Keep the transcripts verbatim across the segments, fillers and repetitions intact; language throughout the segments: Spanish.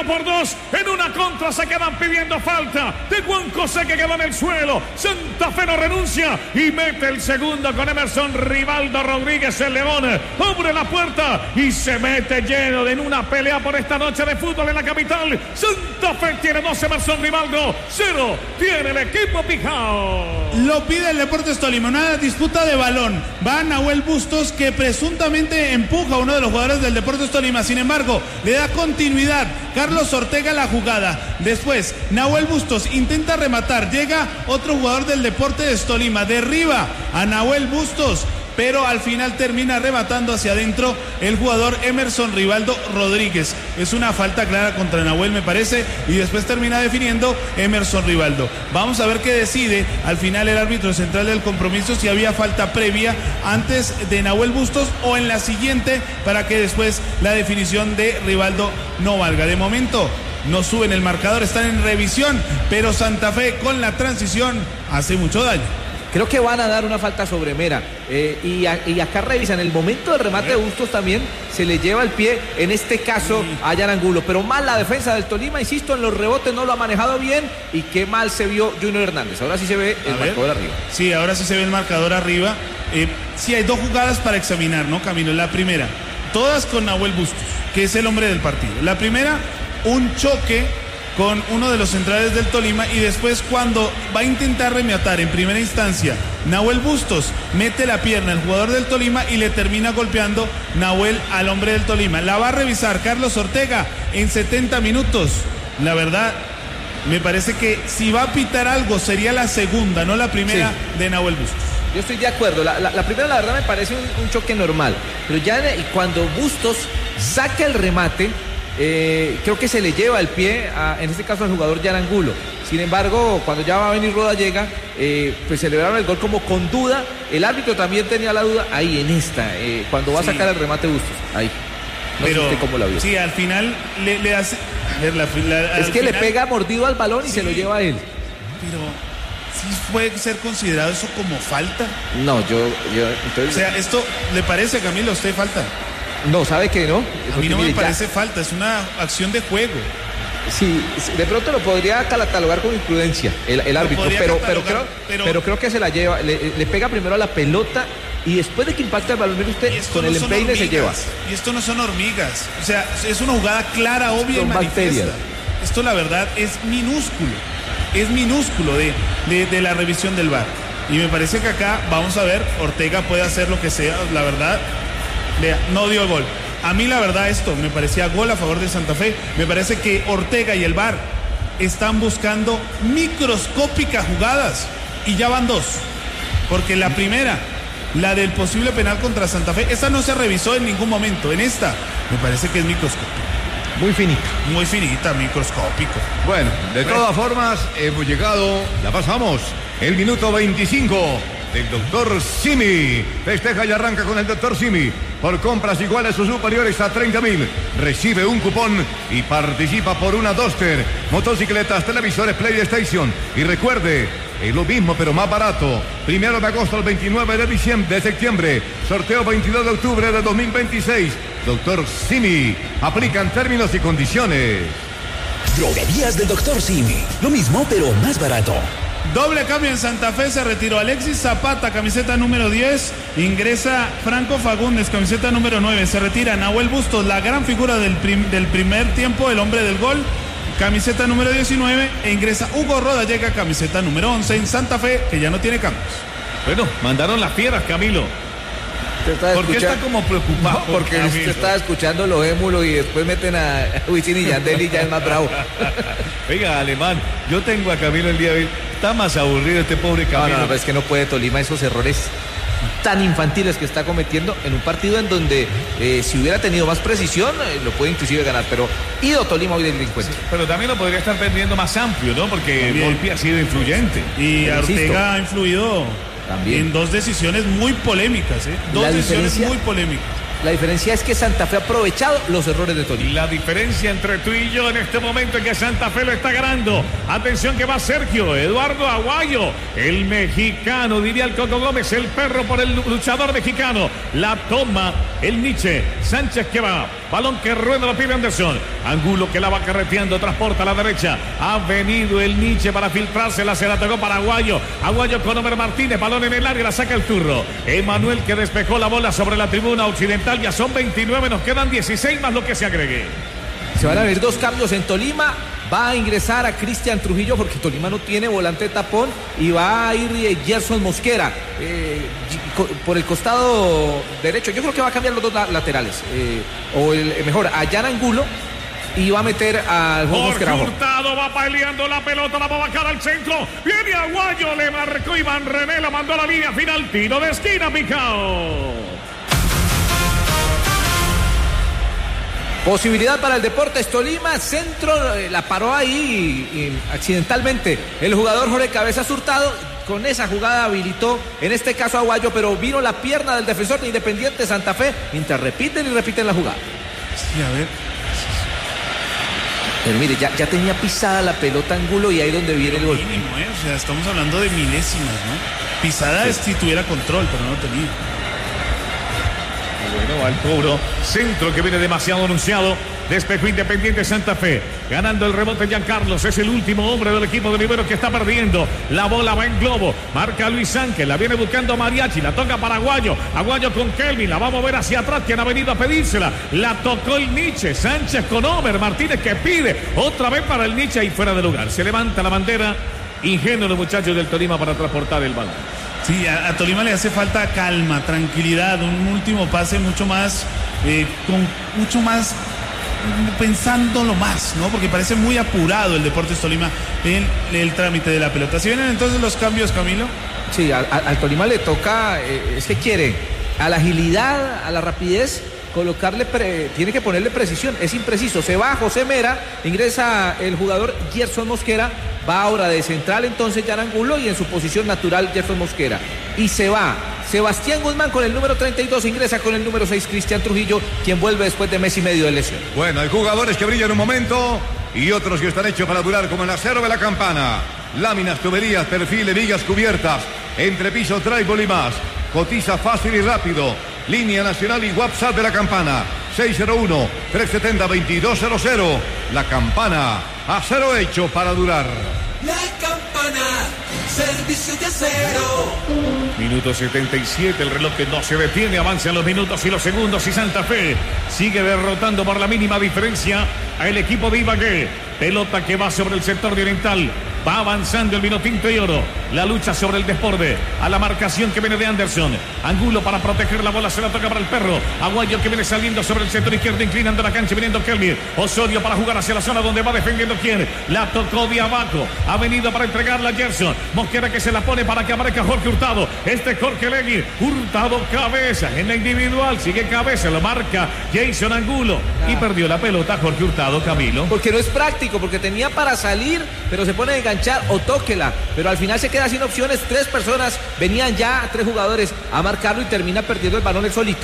por dos. En una contra se quedan pidiendo falta de Juan José, que quedó en el suelo. Santa Fe no renuncia y mete el segundo con Emerson Rivaldo Rodríguez, el León. Abre la puerta y se mete lleno en una pelea por esta noche de fútbol en la capital. Santa Fe tiene dos, Emerson Rivaldo cero tiene el equipo Pijao. Lo pide el Deportes Tolima, una disputa de balón. Va Nahuel Bustos, que presuntamente empuja a uno de los jugadores del Deportes Tolima. Sin embargo, le da continuidad Carlos Ortega a la jugada. Después, Nahuel Bustos intenta rematar. Llega otro jugador del Deportes Tolima, derriba a Nahuel Bustos, pero al final termina rematando hacia adentro el jugador Emerson Rivaldo Rodríguez. Es una falta clara contra Nahuel, me parece, y después termina definiendo Emerson Rivaldo. Vamos a ver qué decide al final el árbitro central del compromiso, si había falta previa antes de Nahuel Bustos o en la siguiente, para que después la definición de Rivaldo no valga. De momento no suben el marcador, están en revisión, pero Santa Fe con la transición hace mucho daño. Creo que van a dar una falta sobre Mera. Eh, y, a, y acá revisan el momento del remate de Bustos, también se le lleva el pie, en este caso a Jan Angulo. Pero mal la defensa del Tolima, insisto, en los rebotes no lo ha manejado bien. Y qué mal se vio Junior Hernández. Ahora sí se ve el marcador arriba. Sí, ahora sí se ve el marcador arriba. Eh, sí, hay dos jugadas para examinar, ¿no, Camilo? La primera, todas con Nahuel Bustos, que es el hombre del partido. La primera, un choque con uno de los centrales del Tolima, y después cuando va a intentar rematar en primera instancia Nahuel Bustos, mete la pierna el jugador del Tolima y le termina golpeando Nahuel al hombre del Tolima. La va a revisar Carlos Ortega en setenta minutos. La verdad, me parece que si va a pitar algo sería la segunda, no la primera, sí, de Nahuel Bustos. Yo estoy de acuerdo, la, la, la primera la verdad me parece un, un choque normal, pero ya de, cuando Bustos saca el remate, Eh, creo que se le lleva el pie, a, en este caso al jugador Jan Angulo. Sin embargo, cuando ya va a venir Rodallega, eh, pues celebraron el gol como con duda. El árbitro también tenía la duda ahí en esta, eh, cuando va sí. a sacar el remate Bustos. Ahí. No Pero, sé usted cómo la vio. Sí, al final le, le hace. A ver, la, la, es que final, le pega mordido al balón y sí, se lo lleva a él. Pero ¿sí puede ser considerado eso como falta? No, yo. yo entonces... O sea, ¿esto le parece, Camilo, a usted falta? No, ¿sabe qué no? A mí no me parece ya... falta, es una acción de juego. Sí, de pronto lo podría catalogar como imprudencia el, el árbitro, pero, pero, creo, pero... pero creo que se la lleva, le, le pega primero a la pelota y después de que impacta el balón, mire usted, con no el empeine se lleva. Y esto no son hormigas, o sea, es una jugada clara, obvia son y manifiesta. Bacterias. Esto la verdad es minúsculo, es minúsculo de, de, de la revisión del V A R. Y me parece que acá, vamos a ver, Ortega puede hacer lo que sea, la verdad. Vea, no dio gol. A mí la verdad esto me parecía gol a favor de Santa Fe. Me parece que Ortega y el V A R están buscando microscópicas jugadas y ya van dos. Porque la primera, la del posible penal contra Santa Fe, esa no se revisó en ningún momento. En esta me parece que es microscópica. Muy finita. Muy finita, microscópico. Bueno, de todas formas, hemos llegado, la pasamos, el minuto veinticinco. El doctor Simi festeja y arranca con el doctor Simi. Por compras iguales o superiores a treinta mil, recibe un cupón y participa por una Duster, motocicletas, televisores, PlayStation. Y recuerde, es lo mismo pero más barato. Primero de agosto al veintinueve de diciembre, de septiembre. Sorteo veintidós de octubre de dos mil veintiséis. Doctor Simi. Aplican términos y condiciones. Droguerías del doctor Simi. Lo mismo pero más barato. Doble cambio en Santa Fe, se retiró Alexis Zapata, camiseta número diez, ingresa Franco Fagundes, camiseta número nueve, se retira Nahuel Bustos, la gran figura del, prim, del primer tiempo, el hombre del gol, camiseta número diecinueve, e ingresa Hugo Rodallega, camiseta número once en Santa Fe, que ya no tiene cambios. Bueno, mandaron las fieras, Camilo. ¿Por qué está como preocupado? No, porque Camilo. Usted está escuchando los émulos y después meten a Wisin y Yandel y ya es más bravo. Oiga, Alemán, yo tengo a Camilo el día de hoy. Está más aburrido este pobre Camilo. No, no, no, es que no puede Tolima esos errores tan infantiles que está cometiendo en un partido en donde eh, si hubiera tenido más precisión eh, lo puede inclusive ganar, pero ido Tolima hoy del encuentro. Sí, pero también lo podría estar perdiendo más amplio, ¿no? Porque Volpi ha sido influyente. Y Ortega ha influido también en dos decisiones muy polémicas, ¿eh? Dos la decisiones muy polémicas. La diferencia es que Santa Fe ha aprovechado los errores de Tolima. La diferencia entre tú y yo en este momento es que Santa Fe lo está ganando. Atención que va Sergio Eduardo Aguayo, el mexicano, diría el Coco Gómez, el perro por el luchador mexicano. La toma el Nietzsche. Sánchez que va. Balón que rueda, lo pide Anderson. Angulo que la va carreteando, transporta a la derecha. Ha venido el Nietzsche para filtrársela, se la tocó para Aguayo. Aguayo con Omer Martínez, balón en el área, la saca el turro. Emanuel que despejó la bola sobre la tribuna occidental. Ya son veintinueve, nos quedan dieciséis más lo que se agregue. Se van a ver dos cambios en Tolima. Va a ingresar a Cristian Trujillo porque Tolima no tiene volante de tapón y va a ir eh, Gerson Mosquera eh, por el costado derecho. Yo creo que va a cambiar los dos laterales eh, o el mejor a Jan Angulo y va a meter al Jorge Mosquera. Hurtado va peleando la pelota, la va a bajar al centro. Viene Aguayo, le marcó Iván René, la mandó a la línea final, tiro de esquina, Picao. Posibilidad para el Deportes Tolima, centro, eh, la paró ahí y, y, accidentalmente el jugador Jorge Cabezas Hurtado. Con esa jugada habilitó, en este caso Aguayo, pero vino la pierna del defensor de Independiente Santa Fe, mientras repiten y repiten la jugada. Sí, a ver. Pero mire, ya, ya tenía pisada la pelota Angulo y ahí donde viene el gol. Mínimo, ¿eh? O sea, estamos hablando de milésimas, ¿no? Pisada sí. Es si tuviera control, pero no lo tenía. Bueno, al cobro, centro que viene demasiado anunciado, despejó Independiente Santa Fe, ganando el rebote Giancarlos, es el último hombre del equipo de Rivero que está perdiendo, la bola va en globo, marca Luis Sánchez, la viene buscando Mariachi, la toca para Aguayo, Aguayo con Kelvin, la va a mover hacia atrás, quien ha venido a pedírsela, la tocó el Nietzsche, Sánchez con Omer Martínez que pide, otra vez para el Nietzsche y fuera de lugar, se levanta la bandera, ingenuo los muchachos del Tolima para transportar el balón. Sí, a, a Tolima le hace falta calma, tranquilidad, un último pase mucho más, eh, con mucho más, pensándolo más, ¿no? Porque parece muy apurado el Deportes Tolima en el trámite de la pelota. ¿Si vienen entonces los cambios, Camilo? Sí, al, al Tolima le toca, eh, es que quiere, a la agilidad, a la rapidez, colocarle, pre, tiene que ponerle precisión, es impreciso. Se va José Mera, ingresa el jugador Gerson Mosquera, va ahora de central entonces Jan Angulo y en su posición natural Gerson Mosquera. Y se va Sebastián Guzmán con el número treinta y dos, ingresa con el número seis Cristian Trujillo, quien vuelve después de mes y medio de lesión. Bueno, hay jugadores que brillan un momento y otros que están hechos para durar, como el acero de la campana. Láminas, tuberías, perfiles, vigas cubiertas, entrepiso, tribal y más. Cotiza fácil y rápido. Línea nacional y WhatsApp de la campana. seis cero uno, tres siete cero, dos dos cero cero. La campana, acero hecho para durar. La campana, servicio de acero. Minuto setenta y siete, el reloj que no se detiene, avanzan los minutos y los segundos y Santa Fe sigue derrotando por la mínima diferencia al equipo de Ibagué. Pelota que va sobre el sector de oriental. Va avanzando el vino tinto y oro. La lucha sobre el desborde. A la marcación que viene de Anderson. Angulo para proteger la bola. Se la toca para el perro. Aguayo que viene saliendo sobre el sector izquierdo. Inclinando la cancha. Viniendo Kelvin. Osorio para jugar hacia la zona donde va defendiendo quién. La tocó de abajo. Ha venido para entregarla a Gerson. Mosquera que se la pone para que aparezca Jorge Hurtado. Este es Jorge Legui. Hurtado cabeza. En la individual. Sigue cabeza. Lo marca Jason Angulo. Y perdió la pelota Jorge Hurtado, Camilo. Porque no es práctico. Porque tenía para salir. Pero se pone a enganchar o tóquela, pero al final se queda sin opciones. Tres personas venían ya, tres jugadores a marcarlo y termina perdiendo el balón el solito.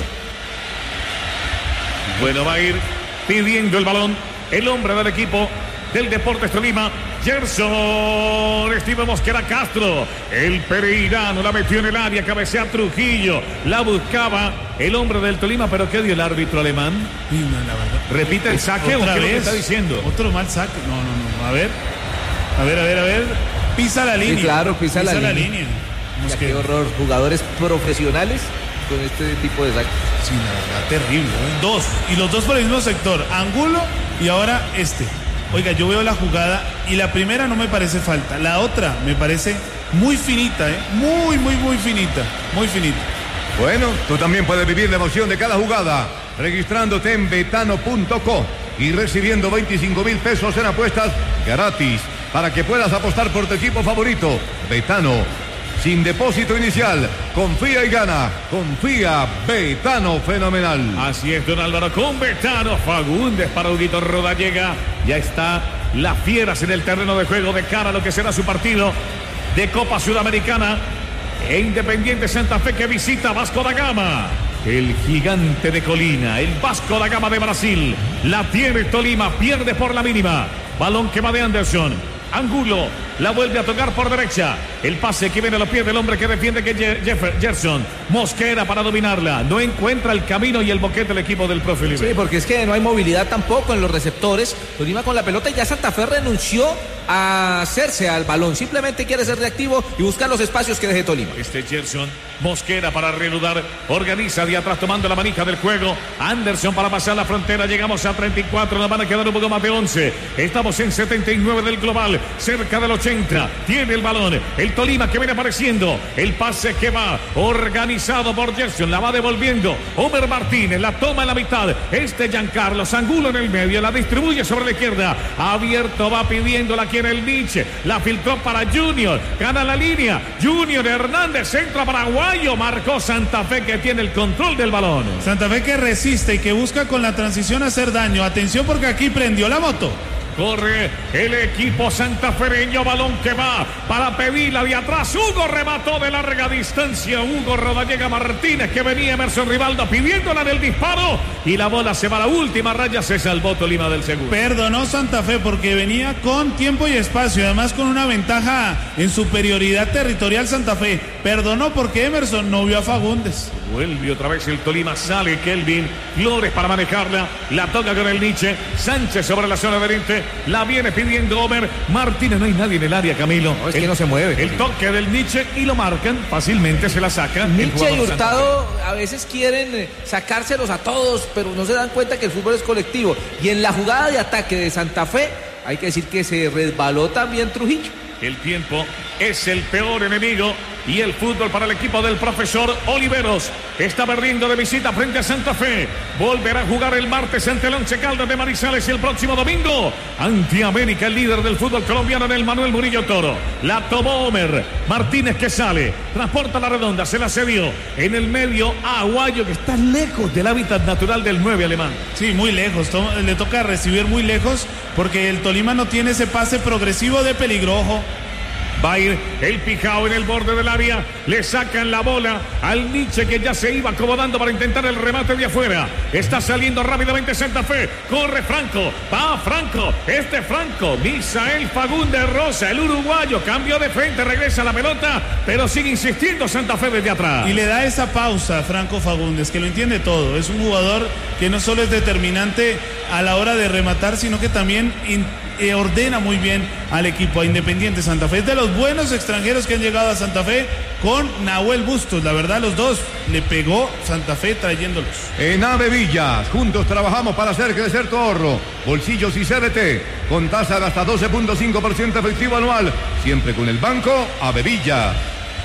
Bueno, va a ir pidiendo el balón el hombre del equipo del Deportes Tolima, Gerson Steven Mosquera Castro. El pereirano la metió en el área, cabecea Trujillo, la buscaba el hombre del Tolima, pero ¿qué dio el árbitro alemán? Sí, no, la verdad. ¿Repite el saque o qué es lo que está diciendo? Otro mal saque. No, no, no. A ver. A ver, a ver, a ver. Pisa la línea. Sí, claro, pisa, pisa la, la línea. línea. Ya, qué horror. Jugadores profesionales con este tipo de saque. Sí, la verdad, terrible. ¿eh? Dos. Y los dos por el mismo sector. Angulo y ahora este. Oiga, yo veo la jugada y la primera no me parece falta. La otra me parece muy finita, ¿eh? Muy, muy, muy finita. Muy finita. Bueno, tú también puedes vivir la emoción de cada jugada registrándote en betano punto com y recibiendo veinticinco mil pesos en apuestas gratis para que puedas apostar por tu equipo favorito. Betano, sin depósito inicial. Confía y gana. Confía, Betano fenomenal. Así es, don Álvaro, con Betano. Fagundes para Huguito Rodallega. Ya está las fieras en el terreno de juego de cara a lo que será su partido de Copa Sudamericana. E Independiente Santa Fe que visita Vasco da Gama. El gigante de Colina, el Vasco da Gama de Brasil. La tiene Tolima, pierde por la mínima. Balón que va de Anderson. Angulo la vuelve a tocar por derecha. El pase que viene a los pies del hombre que defiende, que es Jeff, Gerson. Mosquera para dominarla. No encuentra el camino y el boquete del equipo del profe Oliver. Sí, porque es que no hay movilidad tampoco en los receptores. Tolima con la pelota y ya Santa Fe renunció a hacerse al balón. Simplemente quiere ser reactivo y buscar los espacios que deje Tolima. Este Gerson. Mosquera para reanudar. Organiza de atrás tomando la manija del juego. Anderson para pasar la frontera. Llegamos a treinta y cuatro. Nos van a quedar un poco más de once. Estamos en setenta y nueve del global. Cerca del ochenta. Tiene el balón. El Tolima que viene apareciendo. El pase que va organizado por Gerson. La va devolviendo Homer Martínez. La toma en la mitad. Este Giancarlo Angulo en el medio. La distribuye sobre la izquierda. Abierto va pidiéndola aquí en el Nietzsche. La filtró para Junior. Gana la línea. Junior Hernández. Centro Paraguayo. Marcó Santa Fe que tiene el control del balón. Santa Fe que resiste y que busca con la transición hacer daño. Atención porque aquí prendió la moto. Corre el equipo santafereño, balón que va para pedirla de atrás. Hugo remató de larga distancia. Hugo Rodallega Martínez que venía Emerson Rivaldo pidiéndola en el disparo. Y la bola se va a la última raya. Se salvó Tolima del segundo. Perdonó Santa Fe porque venía con tiempo y espacio. Además con una ventaja en superioridad territorial Santa Fe. Perdonó porque Emerson no vio a Fagundes. Vuelve otra vez el Tolima. Sale Kelvin Flores para manejarla. La toca con el Nietzsche. Sánchez sobre la zona de veinte. La viene pidiendo Homer Martínez. No hay nadie en el área, Camilo. No, es el, que no se mueve. El toque del Nietzsche y lo marcan. Fácilmente se la sacan. Nietzsche y Hurtado a veces quieren sacárselos a todos, pero no se dan cuenta que el fútbol es colectivo. Y en la jugada de ataque de Santa Fe, hay que decir que se resbaló también Trujillo. El tiempo es el peor enemigo y el fútbol para el equipo del profesor Oliveros. Está perdiendo de visita frente a Santa Fe. Volverá a jugar el martes ante el Once Caldas de Manizales y el próximo domingo ante América, el líder del fútbol colombiano en el Manuel Murillo Toro. La tomó Homer Martínez que sale, transporta la redonda, se la cedió en el medio a Aguayo que está lejos del hábitat natural del nueve alemán. Sí, muy lejos, le toca recibir muy lejos porque el Tolima no tiene ese pase progresivo de peligro. Ojo. Va a ir el Pijao en el borde del área. Le sacan la bola al Nietzsche que ya se iba acomodando para intentar el remate de afuera. Está saliendo rápidamente Santa Fe. Corre Franco. Va Franco. Este Franco. Misael Fagundes Rosa, el uruguayo. Cambio de frente. Regresa la pelota. Pero sigue insistiendo Santa Fe desde atrás. Y le da esa pausa a Franco Fagundes, que lo entiende todo. Es un jugador que no solo es determinante a la hora de rematar, sino que también in- Eh, ordena muy bien al equipo, a Independiente Santa Fe. Es de los buenos extranjeros que han llegado a Santa Fe con Nahuel Bustos. La verdad, los dos le pegó Santa Fe trayéndolos. En Ave Villas, juntos trabajamos para hacer crecer tu ahorro. Bolsillos y C D T, con tasa de hasta doce punto cinco por ciento efectivo anual. Siempre con el banco Ave Villas.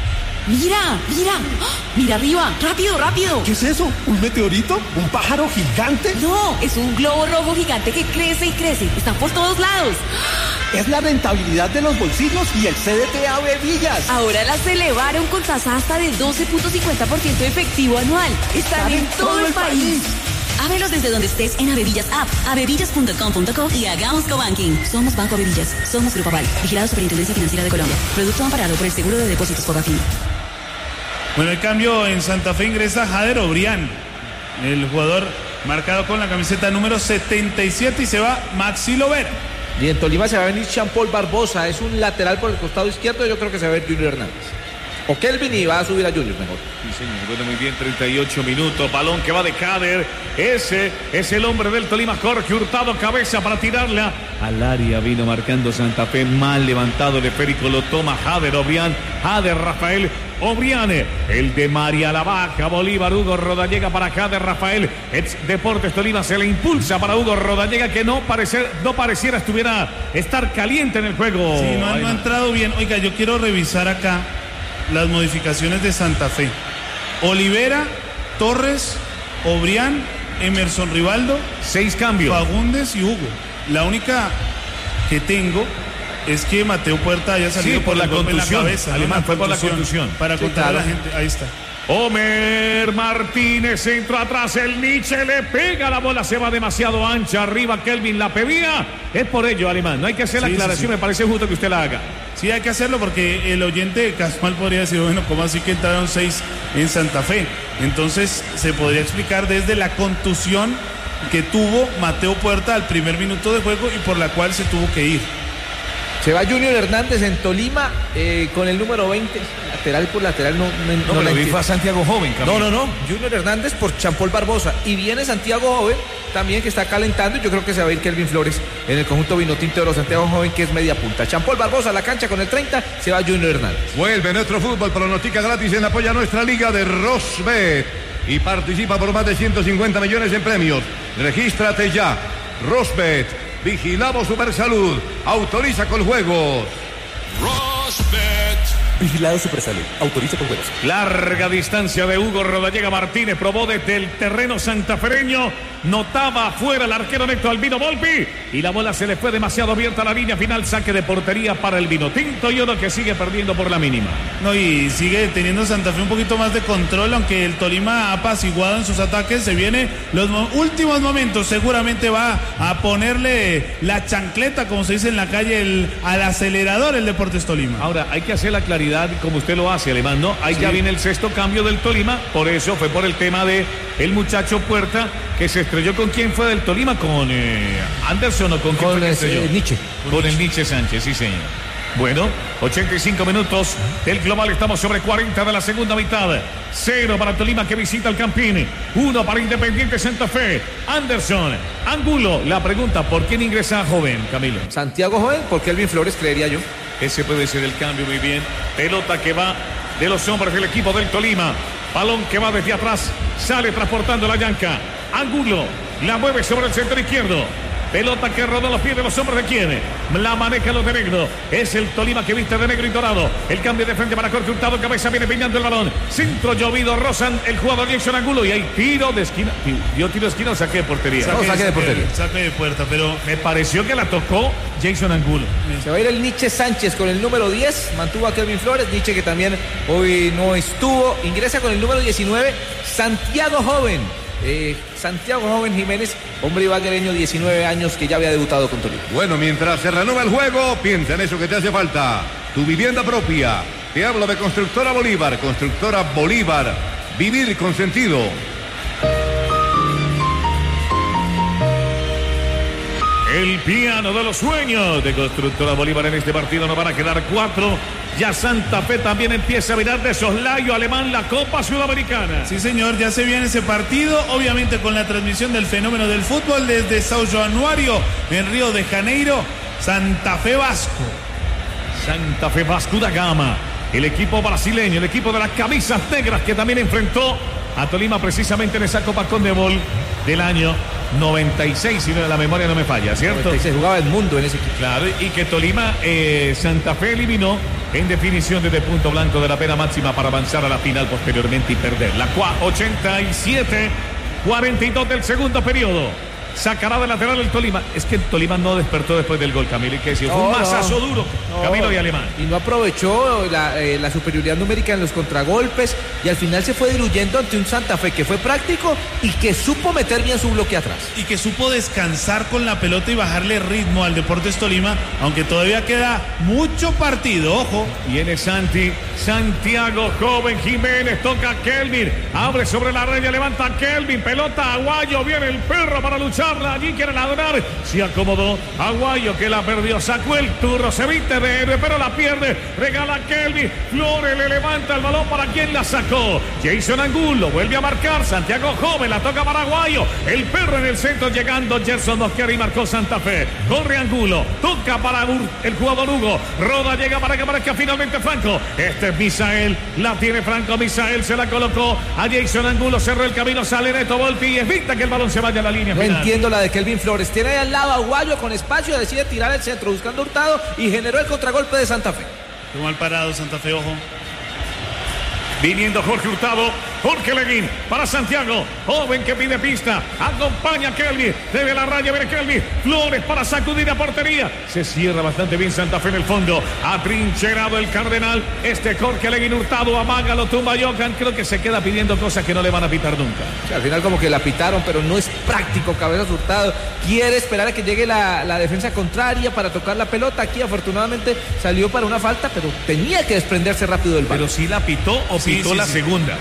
Mira, mira, mira arriba, rápido, rápido. ¿Qué es eso? ¿Un meteorito? ¿Un pájaro gigante? No, es un globo rojo gigante que crece y crece. Están por todos lados. Es la rentabilidad de los bolsillos y el C D T Ave Villas. Ahora las elevaron con tasa hasta del doce punto cincuenta por ciento efectivo anual. Están en todo el país. Ábrelos desde donde estés en Avevillas App, avevillas punto com punto co y hagamos cobanking. Somos Banco Avevillas, somos Grupo Aval, vigilado Superintendencia Financiera de Colombia. Producto amparado por el Seguro de Depósitos Fogafín. Bueno, el cambio en Santa Fe ingresa Jader Obrián, el jugador marcado con la camiseta número setenta y siete, y se va Maxi Lovera. Y en Tolima se va a venir Jean-Paul Barbosa, es un lateral por el costado izquierdo. Yo creo que se va a ver Junior Hernández. O Kelvin, y va a subir a Junior mejor. Sí, señor. Bueno, muy bien, treinta y ocho minutos. Balón que va de Jader. Ese es el hombre del Tolima, Jorge Hurtado. Cabeza para tirarla al área. Vino marcando Santa Fe. Mal levantado el esférico. Lo toma Jader Obrián. Jader Rafael Obrián. El de María la Baja. Bolívar. Hugo Rodallega para Jader Rafael. Ex Deportes Tolima se le impulsa para Hugo Rodallega, que no, parecer, no pareciera estuviera estar caliente en el juego. Sí, no, no ha entrado bien. Oiga, yo quiero revisar acá las modificaciones de Santa Fe. Olivera, Torres, Obrián, Emerson Rivaldo, seis cambios, Fagundes y Hugo. La única que tengo es que Mateo Puerta haya salido sí, por, por la contusión. La cabeza, Alemán, ¿no? fue por la contusión. Para sí, contar claro. a la gente. Ahí está. Homer Martínez, centro atrás, el Nietzsche le pega, la bola se va demasiado ancha, arriba Kelvin la pedía, es por ello, Alemán, no hay que hacer la sí, aclaración, sí, sí. Me parece justo que usted la haga. Sí, hay que hacerlo porque el oyente casual podría decir, bueno, ¿cómo así que entraron seis en Santa Fe? Entonces se podría explicar desde la contusión que tuvo Mateo Puerta al primer minuto de juego y por la cual se tuvo que ir. Se va Junior Hernández en Tolima eh, con el número veinte, lateral por lateral. No, no, no, no pero fue a Santiago Joven, Camilo. No, no, no, Junior Hernández por Champol Barbosa. Y viene Santiago Joven también, que está calentando, y yo creo que se va a ir Kelvin Flores en el conjunto vinotinto de los Santiago Joven, que es media punta. Champol Barbosa a la cancha con el treinta, se va Junior Hernández. Vuelve nuestro fútbol, pronostica gratis en apoya nuestra liga de Rosbet y participa por más de ciento cincuenta millones en premios. Regístrate ya. Rosbet, vigilamos Supersalud, autoriza con juegos. Rosbet. Vigilado Supersalud, autoriza con juegos. Larga distancia de Hugo Rodallega Martínez, probó desde el terreno santafereño, notaba afuera el arquero Néstor Albino Volpi y la bola se le fue demasiado abierta a la línea final, saque de portería para el Vinotinto y uno que sigue perdiendo por la mínima. No, y sigue teniendo Santa Fe un poquito más de control, aunque el Tolima ha apaciguado en sus ataques, se viene los mo- últimos momentos, seguramente va a ponerle la chancleta, como se dice en la calle, el, al acelerador el Deportes Tolima. Ahora, hay que hacer la claridad como usted lo hace, Alemán, ¿no? Ahí sí. Ya viene el sexto cambio del Tolima, por eso fue por el tema de el muchacho Puerta, que se estrelló con quién fue del Tolima, con eh, Anderson o con quién con fue que estrelló? Eh, Nietzsche. Con, con el Nietzsche Sánchez, sí señor. Bueno, ochenta y cinco minutos del global, estamos sobre cuarenta de la segunda mitad. Cero para Tolima que visita el Campín, uno para Independiente Santa Fe. Anderson, Angulo, la pregunta, ¿por quién ingresa Joven, Camilo? Santiago Joven, por Kelvin Flores, creería yo. Ese puede ser el cambio, muy bien. Pelota que va de los hombres del equipo del Tolima. Balón que va desde atrás, sale transportando la yanca. Angulo la mueve sobre el centro izquierdo. Pelota que rodó los pies de los hombres de quién. La maneja los de negro. Es el Tolima que viste de negro y dorado. El cambio de frente para Jorge Hurtado. Cabeza viene piñando el balón. Centro llovido. Rozan el jugador Jason Angulo. Y hay tiro de esquina. Dio tiro de esquina o saque de portería. Saque, no, saque de portería. Saque de puerta, pero me pareció que la tocó Jason Angulo. Se va a ir el Nietzsche Sánchez con el número diez. Mantuvo a Kelvin Flores. Nietzsche que también hoy no estuvo. Ingresa con el número diecinueve. Santiago Joven. Eh, Santiago Joven Jiménez, hombre ibaguereño, diecinueve años, que ya había debutado con Tolima. Bueno, mientras se renueva el juego, piensa en eso que te hace falta. Tu vivienda propia. Te hablo de Constructora Bolívar. Constructora Bolívar. Vivir con sentido. El piano de los sueños de Constructora Bolívar en este partido. Nos van a quedar cuatro. Ya Santa Fe también empieza a mirar de soslayo, Alemán, la Copa Sudamericana. Sí, señor, ya se viene ese partido, obviamente con la transmisión del fenómeno del fútbol desde São Januário, en Río de Janeiro. Santa Fe Vasco. Santa Fe Vasco da Gama. El equipo brasileño, el equipo de las camisas negras, que también enfrentó a Tolima precisamente en esa Copa Conmebol del año noventa y seis, si no la memoria no me falla, ¿cierto? Se jugaba el mundo en ese equipo. Claro, y que Tolima, eh, Santa Fe eliminó en definición desde punto blanco de la pena máxima para avanzar a la final posteriormente y perder. La Cua ochenta y siete, cuarenta y dos del segundo periodo. Sacará de lateral el Tolima. Es que el Tolima no despertó después del gol, Camilo, y que decir, fue un mazazo no, duro, no, Camilo y Alemán. Y no aprovechó la, eh, la superioridad numérica en los contragolpes y al final se fue diluyendo ante un Santa Fe que fue práctico y que supo meter bien su bloque atrás. Y que supo descansar con la pelota y bajarle ritmo al Deportes Tolima, aunque todavía queda mucho partido, ojo. Viene Santi, Santiago Joven Jiménez, toca a Kelvin, abre sobre la raya, levanta a Kelvin, pelota a Aguayo, viene el perro para luchar. Allí quiere ladrar, se acomodó Aguayo que la perdió, sacó el turro, se viste de héroe pero la pierde, regala a Kelvin, Flores le levanta el balón, para quien la sacó, Jason Angulo, vuelve a marcar, Santiago Joven, la toca para Aguayo, el perro en el centro llegando, Gerson Mosquera y marcó Santa Fe, corre Angulo, toca para el jugador Hugo, Roda llega para que aparezca finalmente Franco, este es Misael, la tiene Franco, Misael se la colocó a Jason Angulo, cerró el camino, sale Neto Volpi y evita que el balón se vaya a la línea no final. Entiendo la de Kelvin Flores, tiene ahí al lado a Aguayo con espacio, decide tirar el centro buscando Hurtado y generó el contragolpe de Santa Fe. Qué mal parado Santa Fe, ojo. Viniendo Jorge Hurtado, Jorge Leguín para Santiago, Joven que pide pista, acompaña a Kelvin, debe la raya, viene Kelvin, Flores para sacudir a portería, se cierra bastante bien Santa Fe en el fondo, atrincherado el Cardenal, este Jorge Leguín Hurtado, amaga, lo tumba Johan, creo que se queda pidiendo cosas que no le van a pitar nunca. O sea, al final como que la pitaron, pero no es práctico, Cabezas Hurtado, quiere esperar a que llegue la, la defensa contraria para tocar la pelota, aquí afortunadamente salió para una falta, pero tenía que desprenderse rápido del balón. Pero sí la pitó o pitó sí, sí, la sí. segunda. No, la,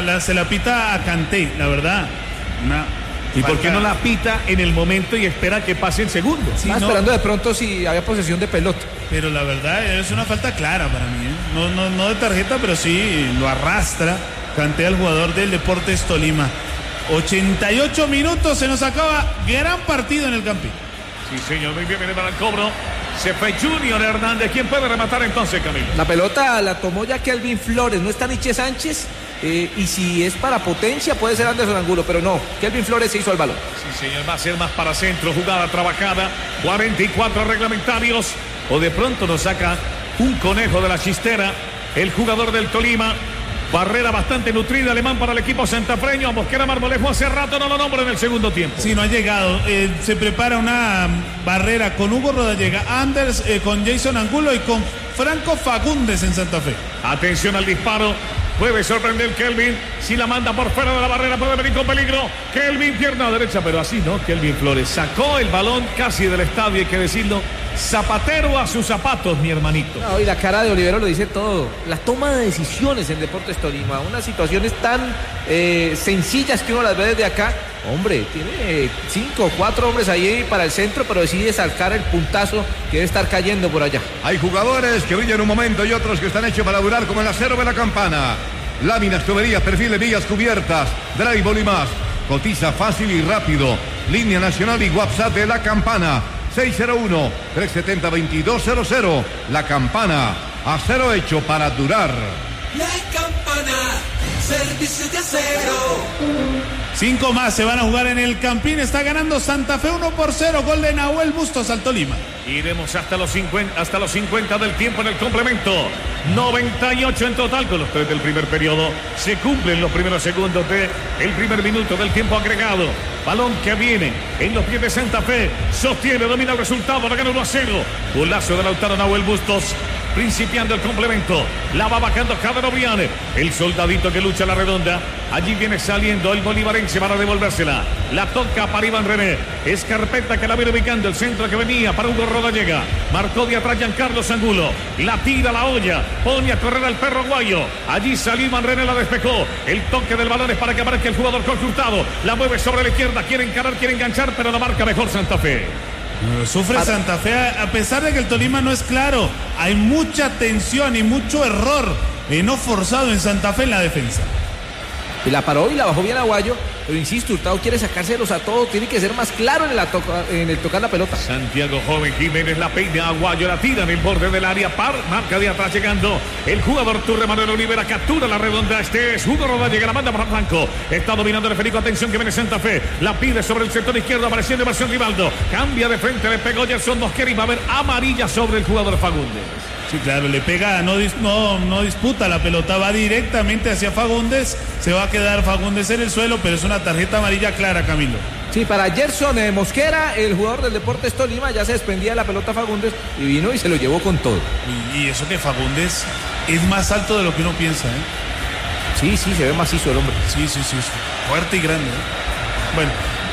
la, se la pita a Kanté, la verdad. Una ¿Y por qué falta- no la pita en el momento y espera que pase el segundo? Sí, Estaba no, esperando de pronto si había posesión de pelota. pero la verdad es una falta clara para mí, ¿eh? No, no, no de tarjeta, pero sí lo arrastra Kanté al jugador del Deportes Tolima. ochenta y ocho minutos, se nos acaba. Gran partido en el Campín. Sí, señor, muy bien, viene para el cobro. Se fue Junior Hernández. ¿Quién puede rematar entonces, Camilo? La pelota la tomó ya Kelvin Flores, no está Nietzsche Sánchez. Eh, y si es para potencia puede ser Anderson Angulo, pero no, Kelvin Flores se hizo al balón. Sí, señor, va a ser más para centro, jugada trabajada, cuarenta y cuatro reglamentarios, o de pronto nos saca un conejo de la chistera, el jugador del Tolima, barrera bastante nutrida, alemán para el equipo santafreño, Mosquera Marmolejo hace rato no lo nombra en el segundo tiempo. Sí, no ha llegado. Eh, se prepara una barrera con Hugo Rodallega, Anders, eh, con Jason Angulo y con Franco Fagundes en Santa Fe. Atención al disparo. Puede sorprender Kelvin. Si la manda por fuera de la barrera, puede venir con peligro. Kelvin, pierna derecha, pero así no. Kelvin Flores sacó el balón casi del estadio, hay que decirlo. Zapatero a sus zapatos, mi hermanito. No, y la cara de Olivero lo dice todo. La toma de decisiones en Deportes Tolima, unas situaciones tan eh, sencillas que uno las ve desde acá. Hombre, tiene cinco o cuatro hombres ahí para el centro, pero decide sacar el puntazo que debe estar cayendo por allá. Hay jugadores que brillan un momento y otros que están hechos para durar, como el acero de la Campana. Láminas, tuberías, perfiles, vigas cubiertas, drywall y más. Cotiza fácil y rápido. Línea nacional y WhatsApp de la Campana. seis cero uno, tres siete cero, dos dos cero cero. La Campana. Acero hecho para durar. La Campana, servicios de acero. Cinco más se van a jugar en el Campín. Está ganando Santa Fe uno por cero. Gol de Nahuel Bustos al Tolima. Iremos hasta los cincuenta, hasta los cincuenta del tiempo en el complemento. noventa y ocho en total con los tres del primer periodo. Se cumplen los primeros segundos del primer minuto del tiempo agregado. Balón que viene en los pies de Santa Fe. Sostiene, domina el resultado. La gana uno a cero. Golazo de Lautaro Nahuel Bustos. Principiando el complemento. La va bajando Jader Obriane. El soldadito que lucha a la redonda. Allí viene saliendo el bolivarense para devolvérsela. La toca para Iván René. Escarpeta que la viene ubicando. El centro que venía para Hugo Rodallega. Marcó de atrás Giancarlos Angulo. La tira la olla. Pone a correr al perro aguayo. Allí salió Iván René, la despejó. El toque del balón es para que aparezca el jugador Jorge Hurtado. La mueve sobre la izquierda. Quiere encarar, quiere enganchar, pero la marca mejor Santa Fe. Sufre Santa Fe a pesar de que el Tolima no es claro. Hay mucha tensión y mucho error eh, no forzado en Santa Fe en la defensa. Y la paró y la bajó bien Aguayo, pero insisto, Hurtado quiere sacárselos a todos, tiene que ser más claro en el, toca, en el tocar la pelota. Santiago Joven Jiménez la peina, Aguayo la tira en el borde del área, par, marca de atrás llegando el jugador Turre Manuel Olivera, captura la redonda, este es Hugo Rodallega, la manda para Franco, está dominando el Federico, atención que viene Santa Fe, la pide sobre el sector izquierdo, apareciendo versión Rivaldo, cambia de frente, le pegó Gerson Mosquera y va a haber amarilla sobre el jugador Fagundes. Sí, claro, le pega, no, no, no disputa la pelota, va directamente hacia Fagundes, se va a quedar Fagundes en el suelo, pero es una tarjeta amarilla clara, Camilo. Sí, para Gerson eh, Mosquera, el jugador del Deportes Tolima, ya se desprendía de la pelota Fagundes y vino y se lo llevó con todo. Y, y eso que Fagundes es más alto de lo que uno piensa, ¿eh? Sí, sí, se ve macizo el hombre. Sí, sí, sí, sí. Fuerte y grande, ¿eh? Bueno,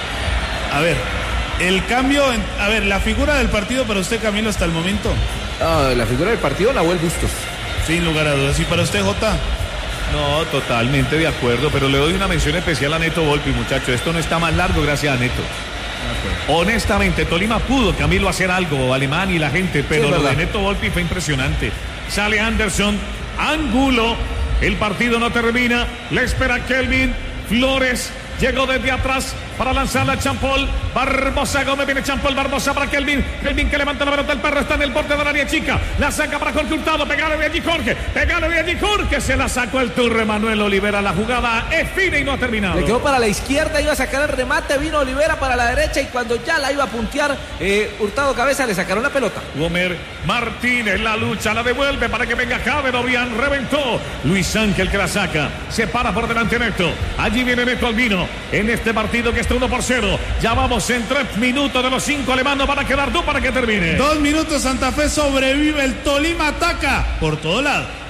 a ver, el cambio, en, a ver, la figura del partido para usted, Camilo, hasta el momento. Ah, la figura del partido, Nahuel Bustos. Sin lugar a dudas. ¿Y para usted, Jota? No, totalmente de acuerdo, pero le doy una mención especial a Neto Volpi, muchacho. Esto no está más largo gracias a Neto. Honestamente, Tolima pudo, Camilo, hacer algo, Alemán y la gente, pero sí, lo de Neto Volpi fue impresionante. Sale Anderson, Angulo, el partido no termina, le espera Kelvin Flores. Llegó desde atrás para lanzarla a Champol. Barbosa Gómez, viene Champol, Barbosa para Kelvin. Kelvin que levanta la pelota, el perro está en el borde del área chica. La saca para Jorge Hurtado, pegale de allí Jorge. Pegale de allí Jorge, se la sacó el Turre Manuel Olivera. La jugada es fina y no ha terminado. Le quedó para la izquierda, iba a sacar el remate, vino Olivera para la derecha y cuando ya la iba a puntear, eh, Hurtado cabeza, le sacaron la pelota. Gomer Martínez, la lucha, la devuelve para que venga Javier Obrián, reventó. Luis Ángel que la saca, se para por delante Neto. Allí viene Neto Albino en este partido que está uno por cero. Ya vamos en tres minutos de los cinco alemanos, van a quedar dos para que termine. Dos minutos, Santa Fe sobrevive, el Tolima ataca por todo lado.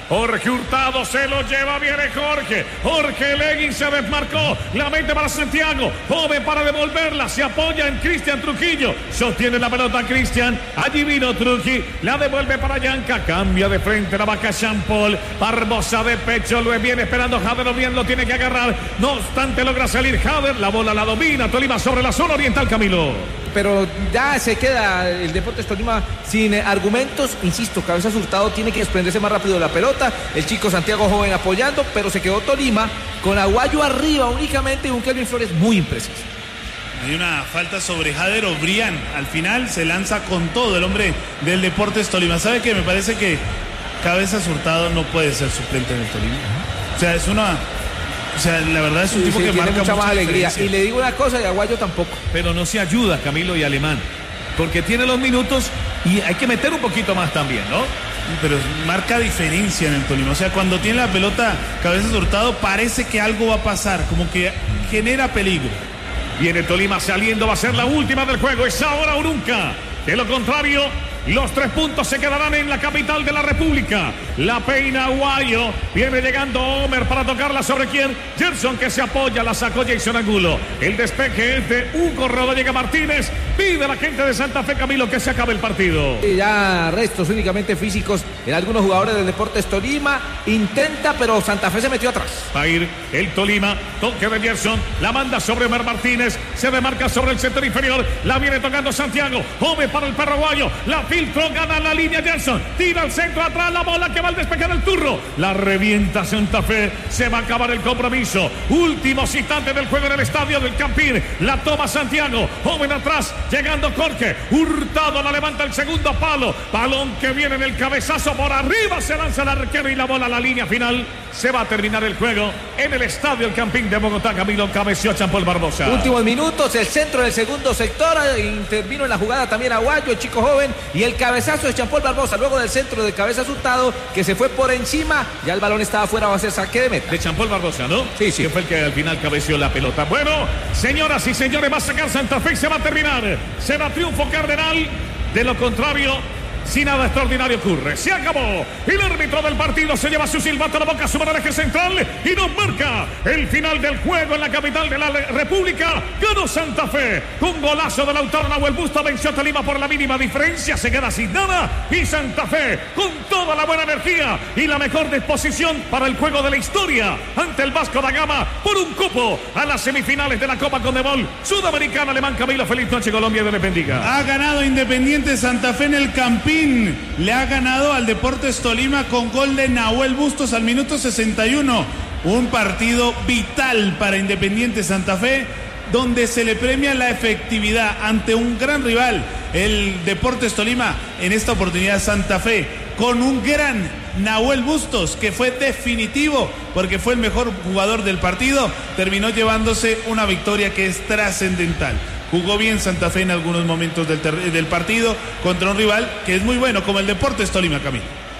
Jorge Hurtado se lo lleva, viene Jorge. Jorge Leguín se desmarcó. La mete para Santiago. Joven para devolverla. Se apoya en Cristian Trujillo. Sostiene la pelota Cristian. Allí vino Trujillo. La devuelve para Yanca. Cambia de frente la vaca Jean Paul. Barbosa de pecho. Lo viene esperando Jader. O bien lo tiene que agarrar. No obstante logra salir Jader. La bola la domina Tolima sobre la zona oriental, Camilo. Pero ya se queda el Deportes Tolima sin eh, argumentos. Insisto, Cabezas Hurtado tiene que desprenderse más rápido de la pelota. El chico Santiago Joven apoyando, pero se quedó Tolima con Aguayo arriba únicamente y un Kelvin Flores muy impreciso. Hay una falta sobre Jader Obrián. Al final se lanza con todo el hombre del Deportes Tolima. ¿Sabe qué? Me parece que Cabezas Hurtado no puede ser suplente en el Tolima. O sea, es una... O sea, la verdad es un sí, tipo sí, que tiene marca mucha más alegría. diferencia. Y le digo una cosa, y Aguayo tampoco. Pero no se ayuda Camilo y Alemán, porque tiene los minutos y hay que meter un poquito más también, ¿no? Pero marca diferencia en el Tolima. O sea, cuando tiene la pelota Cabezas Hurtado parece que algo va a pasar, como que genera peligro. Viene Tolima saliendo, va a ser la última del juego. Es ahora o nunca. De lo contrario, los tres puntos se quedarán en la capital de la República. La peina Aguayo. Viene llegando Homer para tocarla sobre quién. Gerson que se apoya, la sacó Jason Angulo. El despeje es de Hugo Rodríguez Martínez. Pide a la gente de Santa Fe, Camilo, que se acabe el partido. Y ya restos únicamente físicos en algunos jugadores del Deportes Tolima. Intenta, pero Santa Fe se metió atrás. Va a ir el Tolima. Toque de Gerson. La manda sobre Homer Martínez. Se demarca sobre el sector inferior. La viene tocando Santiago. Homer para el perro aguayo. La filtró, gana la línea Gerson. Tira al centro atrás la bola que va al despejar el turno. La revienta Santa Fe. Se va a acabar el compromiso. Últimos instantes del juego en el estadio del Campín. La toma Santiago. Joven atrás. Llegando Jorge. Hurtado la levanta el segundo palo. Balón que viene en el cabezazo por arriba. Se lanza el arquero y la bola a la línea final. Se va a terminar el juego en el estadio El Campín de Bogotá. Camilo, cabeció Jean Paul Barbosa. Últimos minutos. El centro del segundo sector. Intervino en la jugada también Aguayo, el chico joven. Y el cabezazo de Jean Paul Barbosa. Luego del centro de Cabezas Hurtado, que se fue por encima. Ya el balón estaba afuera. Va a ser saque de meta. De Jean Paul Barbosa, ¿no? Sí, sí. Que fue el que al final cabeció la pelota. Bueno, señoras y señores, va a sacar Santa Fe y se va a terminar. Será triunfo cardenal. De lo contrario, si nada extraordinario ocurre, se acabó. El árbitro del partido se lleva su silbato a la boca, sube al eje central y nos marca el final del juego en la capital de la República. Ganó Santa Fe con golazo de Lautaro Nahuel Busto, venció a Tolima por la mínima diferencia, se queda sin nada y Santa Fe con toda la buena energía y la mejor disposición para el juego de la historia ante el Vasco da Gama por un cupo a las semifinales de la Copa Conmebol Sudamericana. Alemán, Camilo, feliz noche, Colombia, Dios les bendiga. Ha ganado Independiente Santa Fe en el Campín. Le ha ganado al Deportes Tolima con gol de Nahuel Bustos al minuto sesenta y uno. Un partido vital para Independiente Santa Fe, donde se le premia la efectividad ante un gran rival, el Deportes Tolima. En esta oportunidad Santa Fe con un gran Nahuel Bustos, que fue definitivo porque fue el mejor jugador del partido, terminó llevándose una victoria que es trascendental. Jugó bien Santa Fe en algunos momentos del, ter- del partido contra un rival que es muy bueno como el Deportes Tolima, Camilo.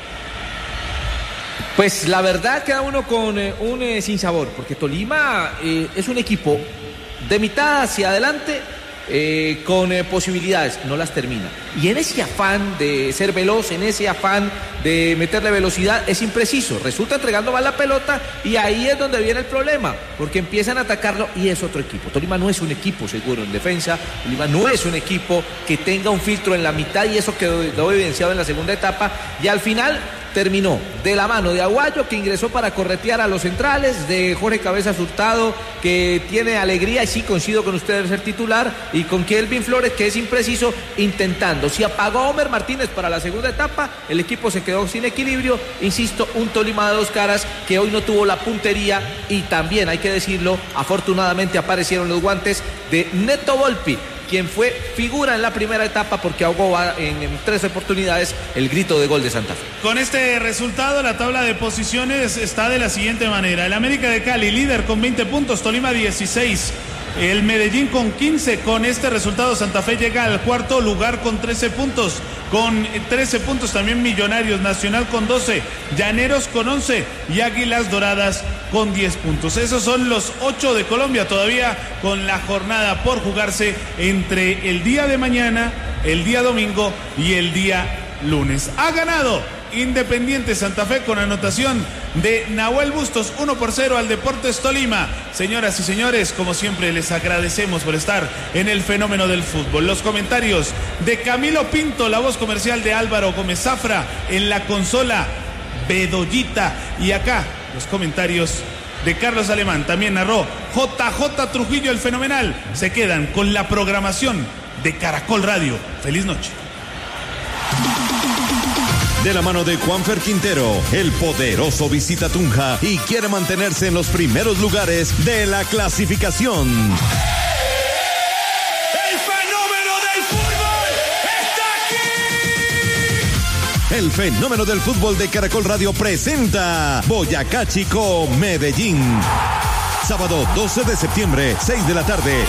Pues la verdad queda uno con eh, un eh, sinsabor, porque Tolima eh, es un equipo de mitad hacia adelante eh, con eh, posibilidades, no las termina. Y en ese afán de ser veloz, en ese afán de meterle velocidad, es impreciso. Resulta entregando mal la pelota y ahí es donde viene el problema, porque empiezan a atacarlo y es otro equipo. Tolima no es un equipo seguro en defensa, Tolima no es un equipo que tenga un filtro en la mitad y eso quedó evidenciado en la segunda etapa y al final terminó de la mano de Aguayo, que ingresó para corretear a los centrales, de Jorge Cabezas Hurtado, que tiene alegría y sí coincido con ustedes de ser titular, y con Kelvin Flores, que es impreciso, intentando. Si apagó Homer Martínez para la segunda etapa, el equipo se quedó sin equilibrio. Insisto, un Tolima de dos caras que hoy no tuvo la puntería y también, hay que decirlo, afortunadamente aparecieron los guantes de Neto Volpi, quien fue figura en la primera etapa porque ahogó en, en tres oportunidades el grito de gol de Santa Fe. Con este resultado, la tabla de posiciones está de la siguiente manera: el América de Cali, líder con veinte puntos, Tolima dieciséis, el Medellín con quince. Con este resultado, Santa Fe llega al cuarto lugar con trece puntos. Con trece puntos también Millonarios, Nacional con doce, Llaneros con once y Águilas Doradas con diez puntos. Esos son los ocho de Colombia, todavía con la jornada por jugarse entre el día de mañana, el día domingo y el día lunes. Ha ganado Independiente Santa Fe con anotación de Nahuel Bustos, uno por cero al Deportes Tolima. Señoras y señores, como siempre les agradecemos por estar en el fenómeno del fútbol. Los comentarios de Camilo Pinto, la voz comercial de Álvaro Gómez Zafra, en la consola Bedoyita, y acá los comentarios de Carlos Alemán, también narró J J Trujillo, el fenomenal. Se quedan con la programación de Caracol Radio. Feliz noche. De la mano de Juanfer Quintero, el poderoso visita Tunja y quiere mantenerse en los primeros lugares de la clasificación. ¡El fenómeno del fútbol está aquí! El fenómeno del fútbol de Caracol Radio presenta Boyacá Chico, Medellín. Sábado doce de septiembre, seis de la tarde.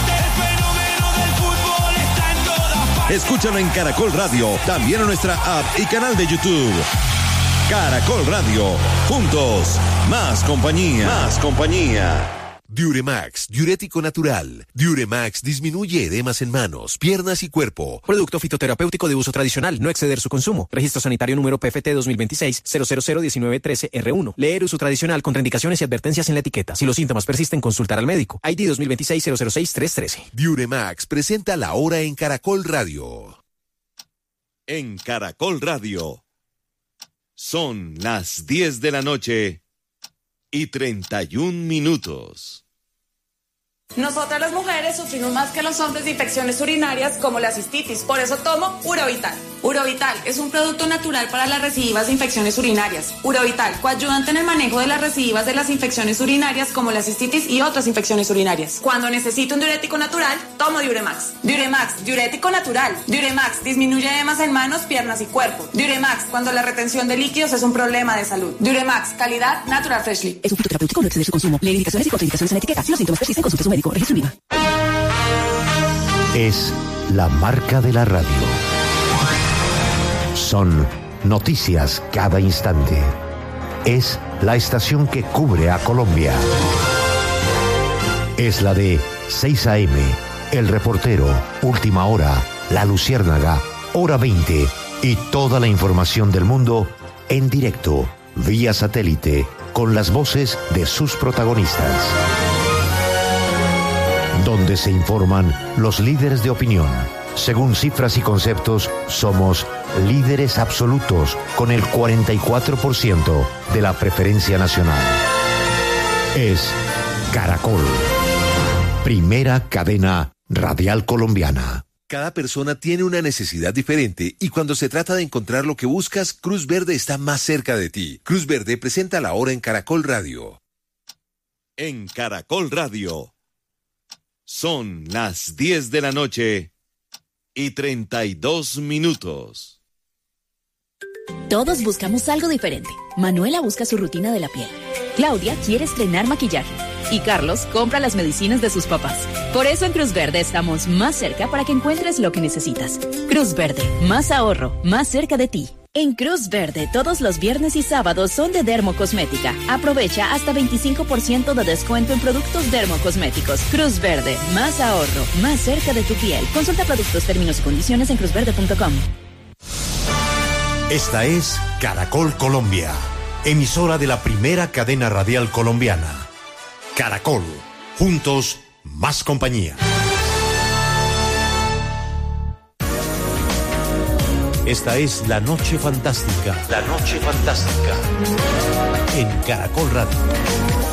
Escúchalo en Caracol Radio, también en nuestra app y canal de YouTube. Caracol Radio, juntos, más compañía, más compañía. Diuremax, diurético natural. Diuremax disminuye edemas en manos, piernas y cuerpo. Producto fitoterapéutico de uso tradicional, no exceder su consumo. Registro sanitario número P F T dos mil veintiséis cero cero cero diecinueve trece R uno. Leer uso tradicional, contraindicaciones y advertencias en la etiqueta. Si los síntomas persisten, consultar al médico. I D dos mil veintiséis cero cero seis tres trece. Diuremax presenta la hora en Caracol Radio. En Caracol Radio. Son las diez de la noche y treinta y un minutos. Nosotras las mujeres sufrimos más que los hombres de infecciones urinarias como la cistitis, por eso tomo Urovital. Urovital es un producto natural para las recidivas de infecciones urinarias. Urovital, coayudante en el manejo de las recidivas de las infecciones urinarias como la cistitis y otras infecciones urinarias. Cuando necesito un diurético natural, tomo Diuremax. Diuremax, diurético natural. Diuremax disminuye edemas en manos, piernas y cuerpo. Diuremax, cuando la retención de líquidos es un problema de salud. Diuremax, calidad Natural Freshly. Es un fitoterapéutico, no exceder su consumo. Leer indicaciones y contraindicaciones en la etiqueta. Si los síntomas persisten, consulte a su médico. Registro IVA. Es la marca de la radio. Son noticias cada instante. Es la estación que cubre a Colombia. Es la de seis a eme, El Reportero, Última Hora, La Luciérnaga, Hora veinte y toda la información del mundo en directo, vía satélite, con las voces de sus protagonistas. Donde se informan los líderes de opinión. Según cifras y conceptos, somos líderes absolutos con el cuarenta y cuatro por ciento de la preferencia nacional. Es Caracol, primera cadena radial colombiana. Cada persona tiene una necesidad diferente y cuando se trata de encontrar lo que buscas, Cruz Verde está más cerca de ti. Cruz Verde presenta la hora en Caracol Radio. En Caracol Radio. Son las diez de la noche y treinta y dos minutos. Todos buscamos algo diferente. Manuela busca su rutina de la piel. Claudia quiere estrenar maquillaje. Y Carlos compra las medicinas de sus papás. Por eso en Cruz Verde estamos más cerca para que encuentres lo que necesitas. Cruz Verde, más ahorro, más cerca de ti. En Cruz Verde, todos los viernes y sábados son de Dermocosmética. Aprovecha hasta veinticinco por ciento de descuento en productos dermocosméticos. Cruz Verde, más ahorro, más cerca de tu piel. Consulta productos, términos y condiciones en cruz verde punto com. Esta es Caracol Colombia, emisora de la primera cadena radial colombiana. Caracol, juntos, más compañía. Esta es La Noche Fantástica. La Noche Fantástica. En Caracol Radio.